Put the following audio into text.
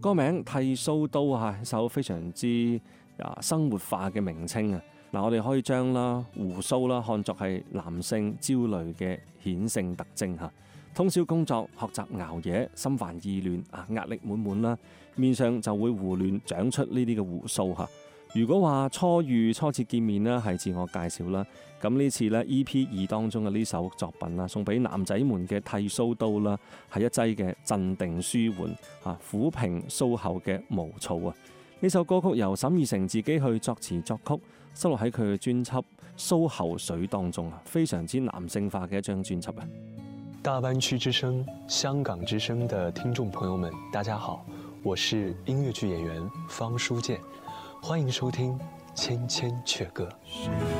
歌名剃鬚刀一首非常之生活化嘅名稱啊！我哋可以將鬍鬚看作係男性焦慮嘅顯性特徵嚇。通宵工作、學習熬夜、心煩意亂壓力滿滿啦，面上就會胡亂長出呢啲嘅鬍鬚嚇。如果話初遇初次見面啦，係自我介紹啦，咁呢次咧 EP2 當中嘅呢首作品啦，送俾男仔們嘅剃鬚刀啦，係一劑嘅鎮定舒緩撫平鬚後嘅毛躁啊！呢首歌曲由沈以誠自己去作詞作曲，收錄喺佢嘅專輯《鬚後水》當中啊，非常之男性化嘅一張專輯啊！ 大灣區之聲、香港之聲的聽眾朋友們，大家好，我是音樂劇演員方書劍，歡迎收聽《千千闕歌》。